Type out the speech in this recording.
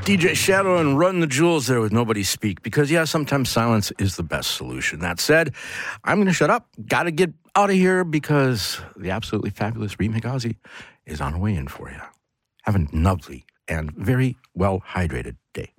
DJ Shadow and Run the Jewels there with Nobody Speak, because, yeah, sometimes silence is the best solution. That said, I'm going to shut up. Got to get out of here because the absolutely fabulous Reem Higazi is on her way in for you. Have a lovely and very well-hydrated day.